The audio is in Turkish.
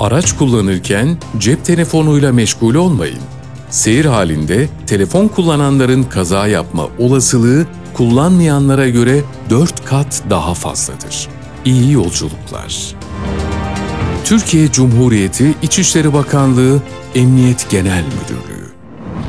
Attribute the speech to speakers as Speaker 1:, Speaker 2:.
Speaker 1: Araç kullanırken cep telefonuyla meşgul olmayın. Seyir halinde telefon kullananların kaza yapma olasılığı kullanmayanlara göre 4 kat daha fazladır. İyi yolculuklar. Türkiye Cumhuriyeti İçişleri Bakanlığı Emniyet Genel Müdürlüğü